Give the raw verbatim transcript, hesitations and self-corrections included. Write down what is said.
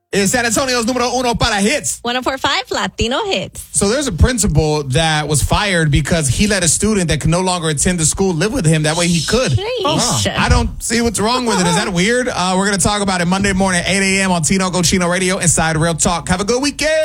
is San Antonio's número uno para hits. one oh four point five Latino Hits. So there's a principal that was fired because he let a student that could no longer attend the school live with him. That way he could. Sheesh. I don't see what's wrong with it. Is that weird? Uh, we're going to talk about it Monday morning, eight a.m. on Tino Cochino Radio inside Real Talk. Have a good weekend.